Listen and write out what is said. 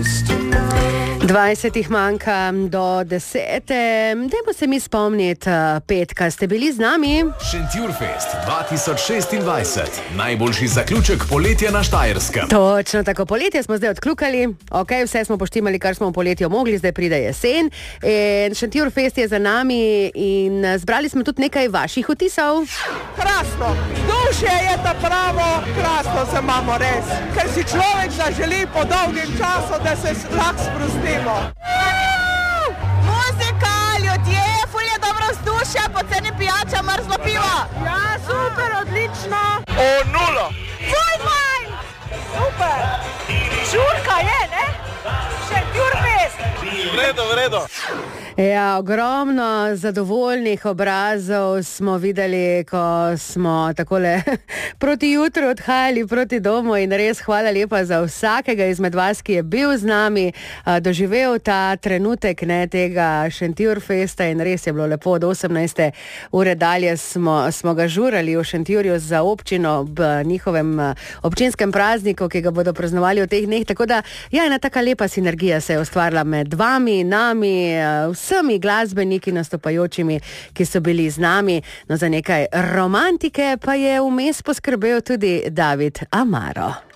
20 manjka do 10. Dajmo se mi spomniti petka. Ste bili z nami? Šentjurfest 2026. Najboljši zaključek poletja na Štajerskem. Točno tako, poletje smo zdaj odkljukali. Ok, vse smo poštimali, kar smo v poletju mogli, zdaj pride jesen. In Šentjurfest je za nami in zbrali smo tudi nekaj vaših vtisov. Krasno, duše je ta pravo, krasno se imamo res, ker si človek zaželi po dolgem času, da se lahko sprostimo. Muzika, ljudje, ful je dobro vzdušje, poceni pijača, mrzlo pivo. Ja, super, odlično. O, nulo. Ful fajn. Super. Žurka je, ne? Šentjurfest. V redu. Ja, ogromno zadovoljnih obrazov smo videli, ko smo takole proti jutru odhajali proti domu in res hvala lepa za vsakega izmed vas, ki je bil z nami, doživel ta trenutek tega Šentjurfesta in res je bilo lepo. Od 18. ure dalje smo ga žurali v Šentjurju za občino ob njihovem občinskem prazniku, ki ga bodo praznovali v teh dneh. Tako da, ja, ena taka lepa sinergija se je ustvarila med vami, nami, vsemi glasbeniki nastopajočimi, ki so bili z nami. No, za nekaj romantike pa je vmes poskrbel tudi David Amaro.